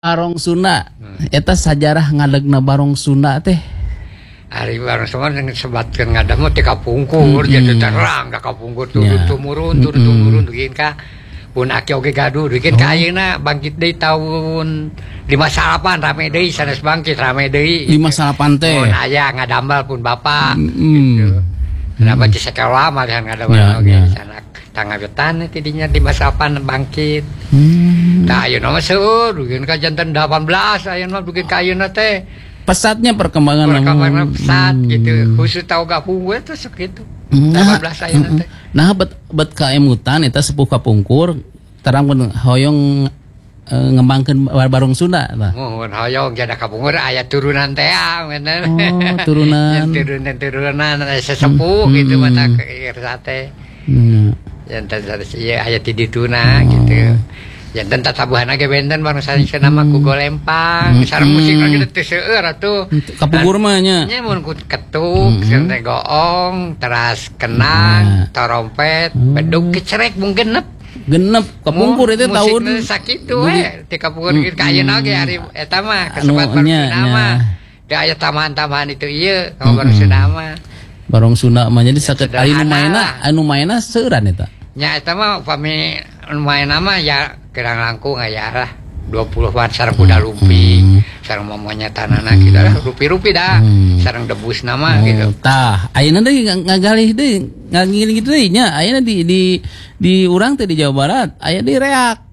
Barong Sunda, eta sajarah ngalegna Barong Sunda teh. Ari Barong Sunda yang sebatkeun ngadam teh kapungkur jadi terang da kapungkur turun-tumurun dugian ka pun aki oge gaduh dugian ka ayeuna bangkit deui tahun 58 rame deui sanes bangkit rame deui 58 teh. Mun aya ngadambal pun bapak gitu. Kenapa di sekolah malihan ngadambal oge sana tanggabetan tidinya 58 bangkit. Nah, ayeuna mah seueur, dugian ka janten 18, ayeuna mah dugian ka ayeuna teh. Pesatnya perkembangan pesat gitu. Khusus tahu gapung gue tuh segitu. 18 ayeuna teh. Nah, bet ka emutan eta sepuh kapungkur terang hoyong ngembangkeun Barong Sunda tah. Mun hoyong jada kapungkur aya turunan teh bener. Oh, turunan. turunan sesepuh gitu mata kersa teh. Janten ieu aya ti dituna gitu. Janten tatabuhan ge benten Barong Sunda nama ku Golempang. Sareng musik lagi teu seueur atuh. Kapungkur mah nya. Nya mun ku ketuk, sareng goong, teras kenang, trompet, bedug kecerek mung genep. Genep kapungkur itu tahun musik sakitu we ti kapungkur ka ayeuna ge ari eta mah kesempatan Barong Sunda mah. Da aya tambahan-tambahan itu ieu ka Barong Sunda mah. Barong Sunda mah jadi saket anu maena seueuran eta. Nya eta mah upami main nama ya kerang langkung aya lah 20-an sareng kuda lumping sareng momonya tanana gitu lah rupi-rupi dah sareng debus nama gitu. Tah ayeuna deui ngagalih deui ngagiling gitu deui nya ayeuna di urang teh di Jawa Barat aya deui reak.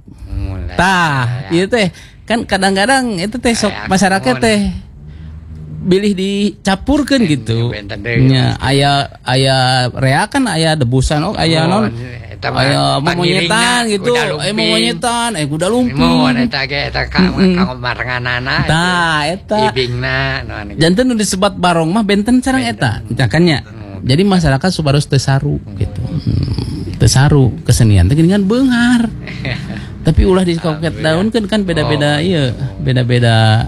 Tah ieu teh kan kadang-kadang itu teh sok masyarakat teh bilih dicapurkeun gitu. Nya aya reak kan aya debusan aya non aya monyetan gitu, monyetan, kuda lumping. Mun eta ge eta kanggo marenganana. Tah eta. Ibingna janten nu disebat barong mah benten sareng eta. Kan nya. Jadi masyarakat supados teu saru gitu. Teu saru kesenian teh geuningan beunghar. Tapi ulah dikoket daunkeun kan beda-beda ieu, beda-beda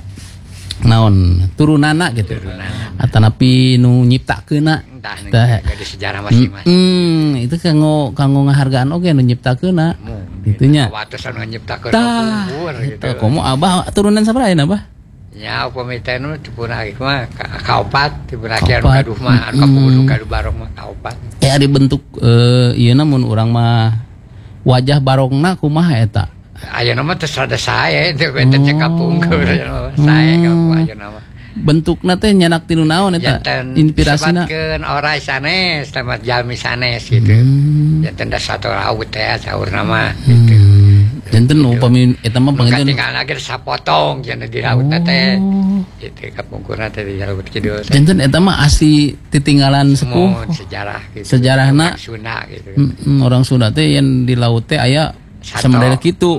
naon turunana gitu. Atanapi nu nyiptakeunna tah di sejarah masing-masing. Itu kanggo ngahargaan oge nu nyiptakeunna. Kitu nya. Wates anu nyiptakeun kapungkur gitu. Komo abah turunan sabaraha ayeuna abah? Ya upami teh nu cupuna ieu mah kaopat tibuna anu gaduh mah anu kapungkur gaduh barong mah kaopat. Ari bentuk ieuna mun urang mah wajah barongna kumaha eta? Ayeuna mah teu sada sae teh benten cek kapungkur sae ka ayeuna mah. Bentukna teh nyanak tilu naon eta inspirasina sebatkeun orai sanes tamat jalmi sanes gitu. Janten da satu laut teh saurna mah gitu. Janten upami eta mah panginten tinggal lagi sapotong janten di laut teh. Gitu kapungkurna teh di laut kidul. Janten eta mah asli titinggalan sepuh sejarah gitu. Sejarahna Sunda gitu. Orang Sunda teh yang di laut teh aya samadaera kitu.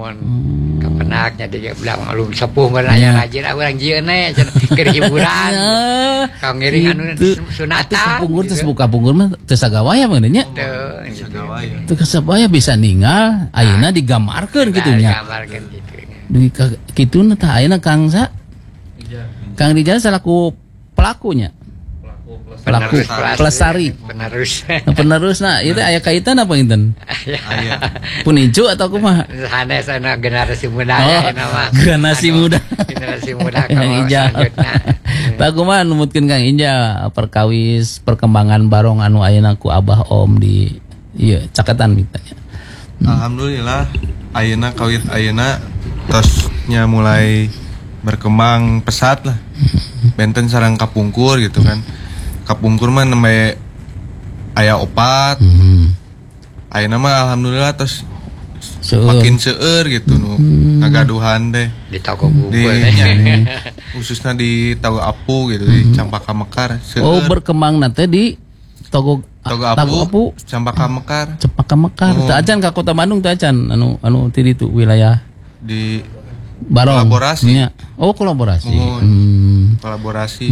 Kapenaknya dia bilang alum sepuh nanya rajin urang jieun keur hiburan. Kang ngiring anu sunatan. Kapungkur teh buka kapungkur mah teu sagawaya mah nya. Teu sagawaya bisa ninggal ayeuna digambarkeun kitu nya. Digambarkeun kitu. Di kituna tah ayeuna Kang Sa. Kang Rijal salaku pelakunya. Pelaku pelestari penerus nah itu aya kaitan apa inten pun hijau atau kumaha sanes ana generasi muda ya nama generasi muda Kang Ija tak kumaha numutkeun Kang Ija perkawis perkembangan barong anu ayeuna ku abah om di ieu caketan mitanya. Alhamdulillah ayeuna kawit ayeuna tosnya mulai berkembang pesat lah benten sareng kapungkur gitu kan. Kapungkur mah nembe aya opat. Ayeuna mah alhamdulillah terus makin seueur gitu nu ngagaduhan teh di Togo Bubur khususnya di Togo Apu gitu di Campaka Mekar seueur. Oh berkembangna teh di Togo Apu Campaka Mekar. Campaka Mekar teu acan ka Kota Bandung teu acan anu ti ditu wilayah di barong kolaborasi. Oh kolaborasi. Kolaborasi.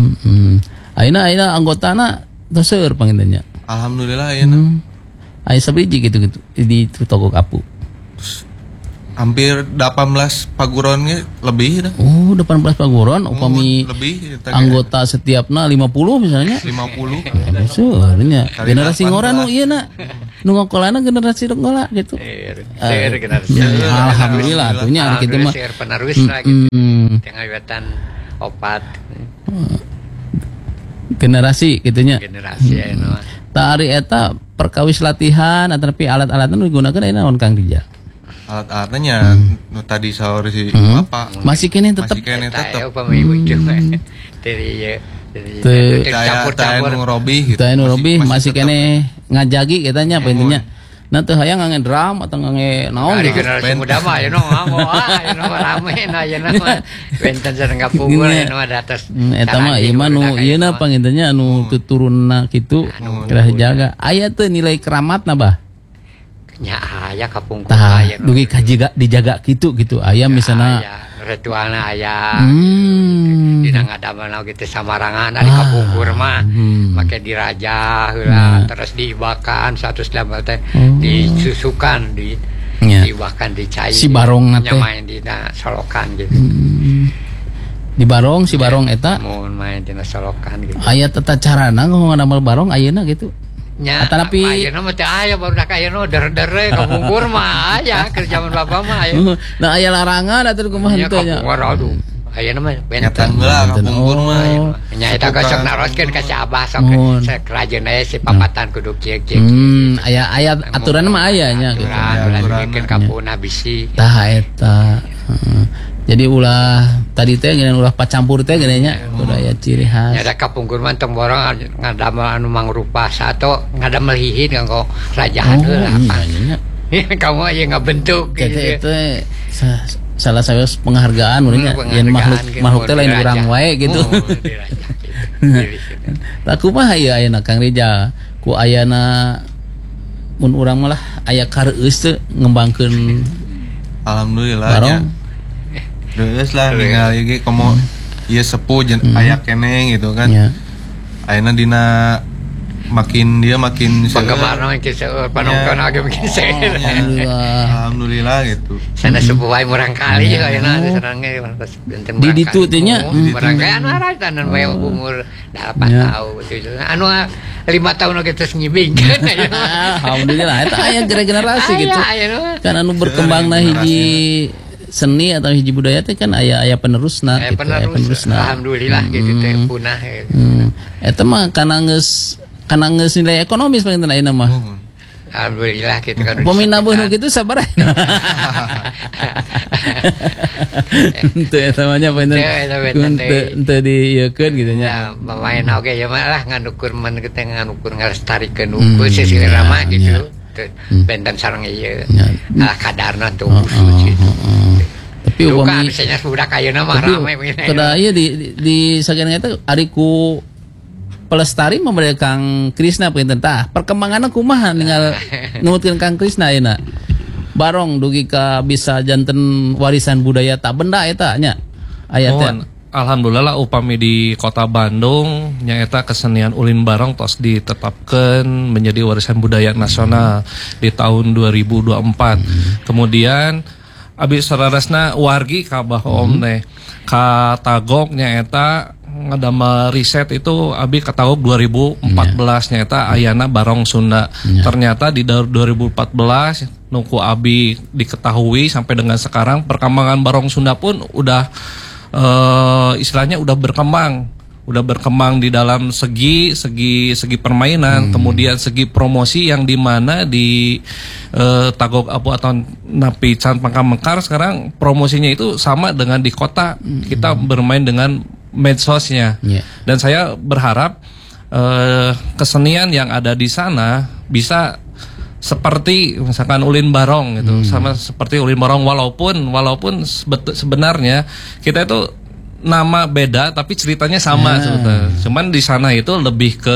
Ayeuna anggotana teu seueur pangintennya. Alhamdulillah ayeuna. Aya sabiji gitu di Togo Apu. hampir 18 paguronnya lebih dah. Oh, 18 paguron upami lebih anggota setiapna 50 misalnya. 50. Sebenarnya generasi ngora nu ieu na. Nu ngokolana generasi ngola gitu. Generasi. Alhamdulillah atunya kitu mah. Penerus lah gitu. Tengah wetan opat. Generasi gitunya. Generasi anu. Tah ari eta perkawis latihan atapi alat-alatan nu digunakeun ayeuna naon Kang Rijal? Alat-alatnya tadi sahur si Bapak masih kene tetep Tetap upami ujung dari campur-campur Robi gitu. Teu Robi masih kene ngajagi katanya apa intinya. Nah teu hayang ngange drum atau ngange naon dari generasi muda mah aya nu rame ayeuna mah benten sareng kapungkur anu ada atas eta mah ieu mah nu ieuna pangintennya anu tuturunna kitu kira jaga aya teu nilai keramatna bah nya aya kapungkur aya dugi kajiga dijaga gitu aya misalna ritualna aya dina ngadamel gitu samarangan ari kapungkur mah make diraja heula terus diibakan 100 teh disusukan diibakan dicai si barongna teh main dina solokan gitu di barong si barong eta mun main dina solokan gitu aya tata carana ngadamel barong ayeuna gitu nya ayeuna mah teh aya barudak ayeuna der-dere kapungkur mah aya keur zaman Bapak mah aya nah aya larangan atuh kumaha henteu nya aduh ayeuna mah benten heula kapungkur mah nya eta gosok naroskeun ka si Abah sok kerajeun aya si papatan kudu kieu-kieu aya aturan mah aya nya gitu aturan bikin kapuna bisi tah eta jadi ulah tadi teh geuna ulah pacampur teh geuna nya kudu aya ciri khas nya kapungkur mah tong borong ngadamel anu mangrupa sato ngadamel hihin kanggo rajaan heula kamu aya ngabentuk gitu itu salah satu penghargaan urang yen makhluk teh lain urang wae gitu tah kumaha ieu ayeuna Kang Rijal ku ayana mun urang mah lah aya kareueus teu ngembangkeun alhamdulillah nya terus lah ningali ge komo ieu sepuh aya keneng gitu kan ayeuna dina makin penggemar makin seueur panonton age makin seueur alhamdulillah gitu sana sepuh wae murang kali ayeuna sareng ge benten di ditu teh nya murang kali anu aratan we umur 8 tahun anu 5 tahun oge teh ngibingkeun alhamdulillah eta aya generasi gitu kan anu berkembangna hiji seni atau hiji budaya teh kan aya penerusna gitu penerusna alhamdulillah gitu teh punah eta mah kana geus nilai ekonomis paling teh ayeuna mah alhamdulillah gitu kan upami nabuh nu kitu sabaraha teu eta mah nya paling teu dieukeun kitu nya pamain oge ya mah lah nganukur men teh nganukur ngalestarikeun unggul sisirna mah gitu benten sareng ieu kadarna tuh tapi upami misalnya budak ayeuna mah rame begini kada ieu di sageuna eta ari ku pelestari memberi Kang Krisna pinten tah perkembanganna kumaha ninggal numutkeun Kang Krisna ayeuna barong dugi ka bisa janten warisan budaya tak benda eta nya aya teh alhamdulillah upami di Kota Bandung nya eta kesenian ulin barong tos ditetapkeun menjadi warisan budaya nasional di tahun 2024 kemudian abi sararasna wargi ka Abah Om teh ka Tagog nya eta ngadamel riset itu abi ka Tagog 2014 nya eta ayana barong Sunda ternyata di 2014 nuku abi diketahui sampai dengan sekarang perkembangan barong Sunda pun udah istilahnya udah berkembang di dalam segi permainan kemudian segi promosi yang dimana di Tagog Apu atau Napi Can Pangkamekar sekarang promosinya itu sama dengan di kota kita bermain dengan medsosnya dan saya berharap kesenian yang ada di sana bisa seperti misalkan ulin barong gitu sama seperti ulin barong walaupun sebenarnya kita itu nama beda tapi ceritanya sama sebetulnya. Cuman di sana itu lebih ke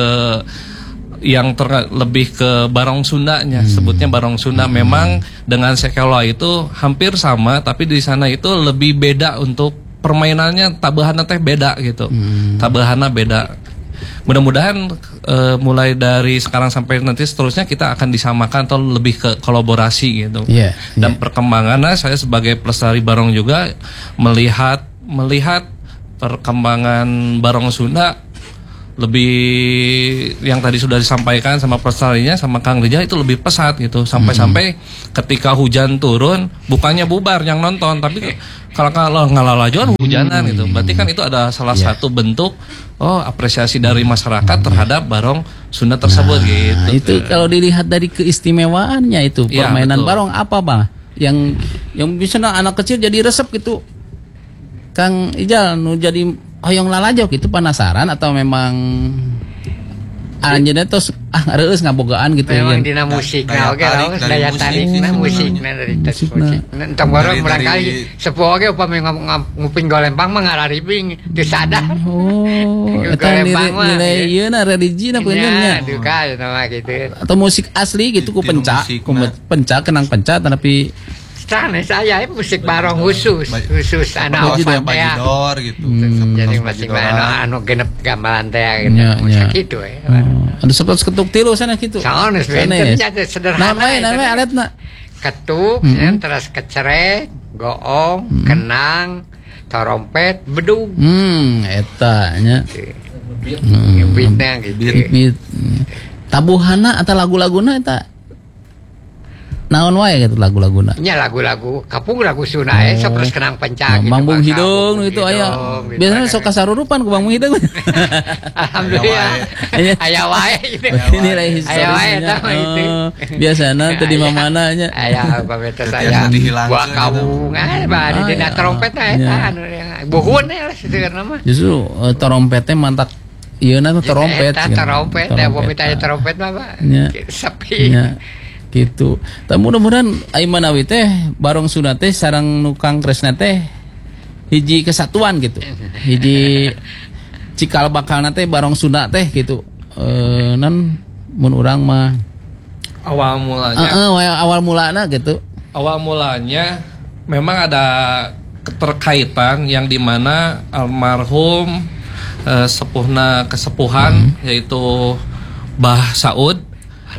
lebih ke barong Sundanya sebutnya barong Sunda memang dengan sekeloa itu hampir sama tapi di sana itu lebih beda untuk permainannya tabahana teh beda gitu tabahana beda mudah-mudahan mulai dari sekarang sampai nanti seterusnya kita akan disamakan atau lebih ke kolaborasi gitu. Dan perkembangannya saya sebagai pelestari barong juga melihat perkembangan barong Sunda lebih yang tadi sudah disampaikan sama pelestarinya sama Kang Rijal itu lebih pesat gitu, sampai-sampai ketika hujan turun bukannya bubar yang nonton, tapi kalau ngalalajuan hujanan gitu. Berarti kan itu ada salah satu bentuk apresiasi dari masyarakat terhadap barong Sunda tersebut gitu. Itu kalau dilihat dari keistimewaannya itu permainan barong apa Bang? Yang bisa anak kecil jadi resep gitu. Kang Ijal nu jadi hoyong lalajok itu penasaran atau memang anjeunna tos ngeureus ngabogaan gitu memang dina musikna oge raos daya tarikna musikna dari musik. Entong bareng barangkali sepuh oge upami nguping golempang mah ngararibing teu sadar. Eta nilai ieu na religina beunnya. Duka nama gitu. Atau musik asli gitu ku penca, kenang penca tapi sana saya musik barong khusus anak bajidor gitu. Jadi masing anu genep gamelan teh gitu ya. Ada seperti ketuk tilu sana gitu. Sanes benten sederhana. Namanya aletna. Ketuk, terus kecerek, goong, kenang, trompet, bedug. Eta nya. Beatnya gitu. Tabuhana atau lagu-laguna eta naon wae gitu lagu-laguna. Nya lagu-lagu kapung lagu Sunda terus kenang penca gitu. Bang Hidung itu aya. Biasanya sok kasarurupan ku Bang Hidung. Alhamdulillah. Aya wae gitu. Nilai historis. Aya wae eta itu. Biasana teu di mana nya. Aya pameta saya. Buah kabung bari dina trompet eta anu buhun saeueurna mah. Justru trompetnya mantap. Ieu na trompet. Trompet, pameta trompet mah sepi. Gitu. Tapi mudah-mudahan ai manawi teh barong Sunda teh sareng nu Kang Kresna teh hiji kesatuan gitu. Hiji cikal bakalna teh barong Sunda teh gitu. Nan mun urang mah awal mulanya awal mulanya gitu. Awal mulanya memang ada keterkaitan yang dimana almarhum sepuhna kesepuhan yaitu Bah Saud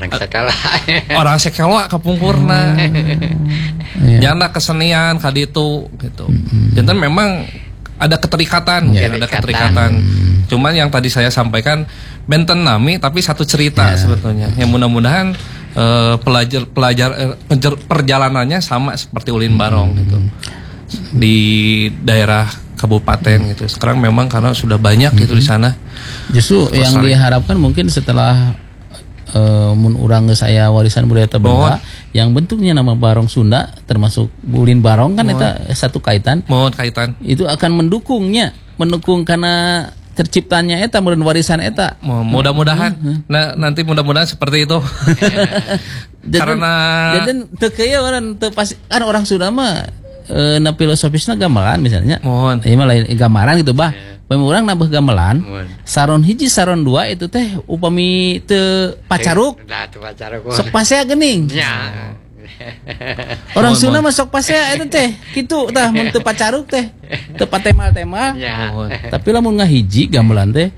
orang sekala kapungkurna jana kesenian kaditu gitu. Jantan memang ada keterikatan, ada keterikatan. Cuman yang tadi saya sampaikan benten nami tapi satu cerita sebetulnya. Yang mudah-mudahan perjalanannya sama seperti Ulin Barong gitu. Di daerah kabupaten gitu. Sekarang memang karena sudah banyak gitu di sana. Justru yang diharapkan mungkin setelah mun urang geus aya warisan budaya Tabenda yang bentuknya nama barong Sunda termasuk Ulin Barong kan eta satu kaitan. Kaitan. Itu akan mendukung karena terciptanya eta meureun warisan eta. Mudah-mudahan nanti mudah-mudahan seperti itu. Karena jadi teu kieu teu pas kan orang Sunda mah na filosofisna gamelan misalnya. Ieu mah lain gambaran gitu bah. Urang nambah gamelan saron hiji saron dua itu teh upami teu pacaruk sok pasea geuning orang Sunda mah sok pasea eta teh kitu tah mun teu pacaruk teh teu patemal-temal tapi lamun ngahiji gamelan teh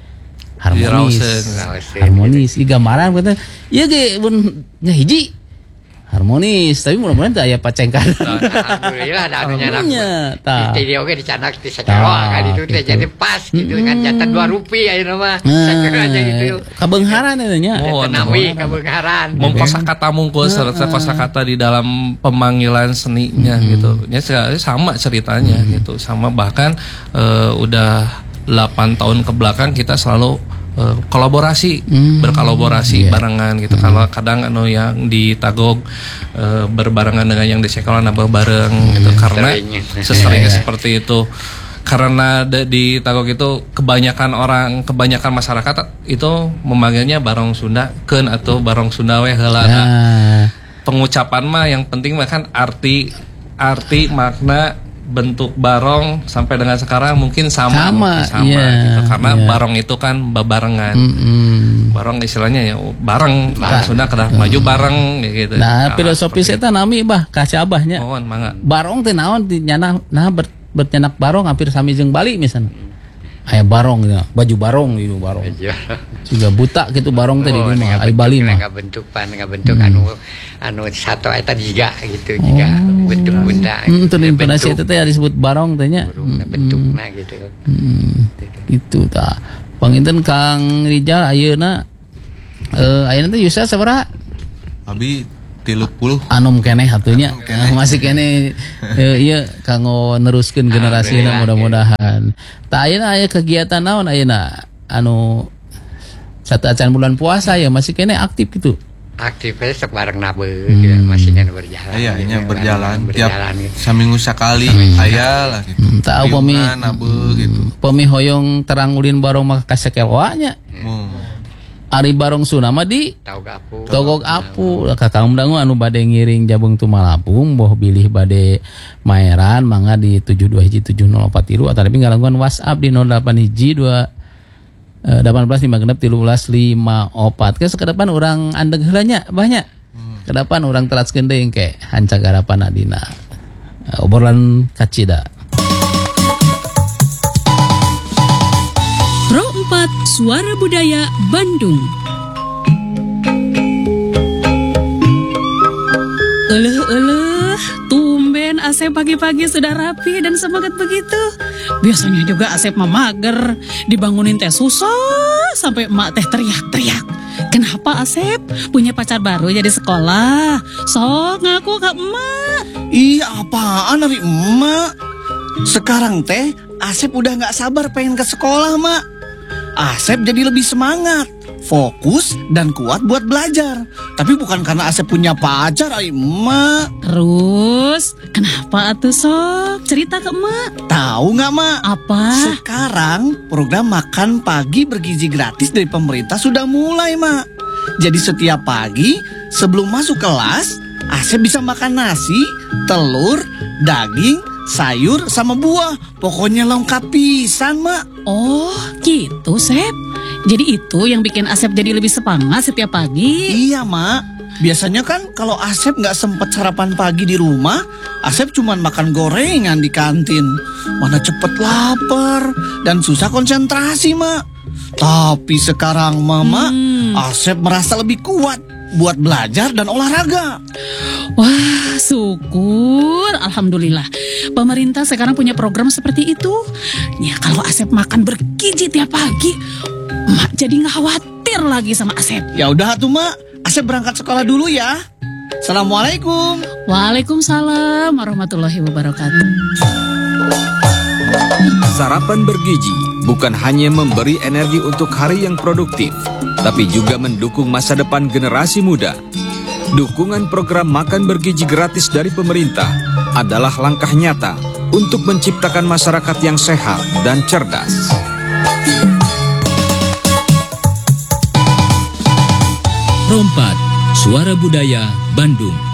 harmonis ieu gambaran kata ieu ge mun ngahiji harmonis tapi mudah-mudahan teh aya pacengkan. Alhamdulillah ada anunya tah. Di video ge dicanak di sakero kali itu teh jadi pas gitu kan jantan Rp2 ayeuna mah. Sakero aja gitu. Kabeungharan eta nya. Nami kabeungharan. Kosakata mungkus serta kosakata di dalam pemanggilan seninya gitu. Ya sama ceritanya gitu. Sama bahkan udah 8 tahun ke belakang kita selalu kolaborasi, berkolaborasi barengan gitu. Kalau kadang yang di Tagog berbarengan dengan yang di Sekolah nambah bareng gitu karena seseringnya seperti itu. Karena di Tagog itu kebanyakan masyarakat itu memanggilnya barong Sunda keun atau barong Sunda we heula. Pengucapan mah yang penting mah kan arti makna bentuk barong sampai dengan sekarang mungkin sama gitu. Karena barong itu kan barengan. Barong istilahnya ya bareng Sunda kedah maju bareng gitu. Nah, filosofis eta nami bah ka si abahnya. Mangga. Barong teh naon di nyanah bernyanak barong hampir sami jeung Bali misalnya. aya barong ya, baju barong gitu barong. Juga buta gitu barong tadi di mah ai Bali mah. Ngabentuk anu satu eta jiga gitu jiga bentuk bunda. Teu pada sia teh disebut barong teh nya. Bentukna gitu. Itu tah. Panginten Kang Rijal ayeuna ayeuna teh Yusa sabaraha? Abi 30 anom keneh hatunya masih keneh iya kanggo neruskeun generasina mudah-mudahan. Tah ayeuna aya kegiatan naon ayeuna anu sateuacan bulan puasa ya masih keneh aktif gitu. Aktifnya sok bareng nabe masih kan berjalan. Iya, berjalan tiap saminggu sekali aya lah gitu. Tah upami nabe gitu. Upami hoyong terang ulin barong mah kasakelwanya. Ari barong sunama di Togog Apu kakang dangu anu bade ngiring Jabung Tumalapung boh bilih bade maeran mangga di 721704 atau tapi ngalangguan WhatsApp di 081 1856 ke sekedepan orang andeg heulanya banyak kedepan orang telaskeun deui ke hancagarapan adina obrolan kacida. Pro 4 Suara Budaya Bandung. Tumben Asep pagi-pagi sudah rapi dan semangat begitu. Biasanya juga Asep mah mager, dibangunin teh susah sampai emak teh teriak-teriak. Kenapa Asep? Punya pacar baru jadi sekolah? Sok ngaku ke emak. Iya apaan dari emak? Sekarang teh Asep udah gak sabar pengen ke sekolah mak. Asep jadi lebih semangat, fokus dan kuat buat belajar. Tapi bukan karena Asep punya pacar, emak. Terus, kenapa atuh sok? Cerita ke emak. Tahu nggak mak? Apa? Sekarang program makan pagi bergizi gratis dari pemerintah sudah mulai mak. Jadi setiap pagi sebelum masuk kelas, Asep bisa makan nasi, telur, daging, sayur sama buah. Pokoknya lengkap pisan mak. Oh gitu Sep. Jadi itu yang bikin Asep jadi lebih semangat setiap pagi. Iya mak. Biasanya kan kalau Asep gak sempet sarapan pagi di rumah, Asep cuma makan gorengan di kantin. Mana cepet lapar dan susah konsentrasi mak. Tapi sekarang mama Asep merasa lebih kuat buat belajar dan olahraga. Wah, syukur. Alhamdulillah. Pemerintah sekarang punya program seperti itu. Ya, kalau Asep makan bergizi tiap pagi, Mak jadi gak khawatir lagi sama Asep. Ya udah tuh Mak, Asep berangkat sekolah dulu ya. Assalamualaikum. Waalaikumsalam warahmatullahi wabarakatuh. Sarapan bergizi bukan hanya memberi energi untuk hari yang produktif, tapi juga mendukung masa depan generasi muda. Dukungan program makan bergizi gratis dari pemerintah adalah langkah nyata untuk menciptakan masyarakat yang sehat dan cerdas. Pro 4 Suara Budaya Bandung.